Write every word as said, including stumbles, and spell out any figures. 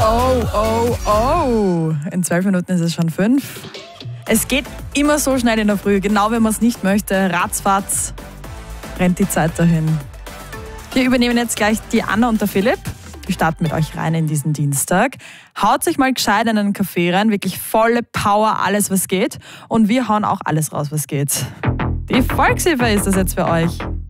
Oh, oh, oh. In zwölf Minuten ist es schon fünf. Es geht immer so schnell in der Früh, genau wenn man es nicht möchte. Ratzfatz rennt die Zeit dahin. Wir übernehmen jetzt gleich die Anna und der Philipp. Wir starten mit euch rein in diesen Dienstag. Haut sich mal gescheit in einen Kaffee rein, wirklich volle Power, alles was geht. Und wir hauen auch alles raus, was geht. Die Volkshilfe ist das jetzt für euch.